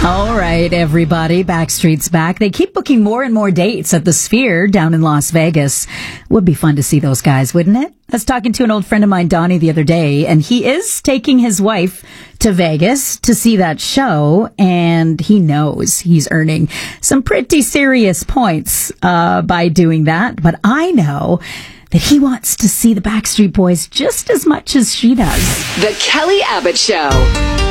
All right, everybody. Backstreet's back. They keep booking more and more dates at the Sphere down in Las Vegas. Would be fun to see those guys, wouldn't it? I was talking to an old friend of mine, Donnie, the other day, and he is taking his wife to Vegas to see that show, and he knows he's earning some pretty serious points by doing that. But I know that he wants to see the Backstreet Boys just as much as she does. The Kelly Abbott Show.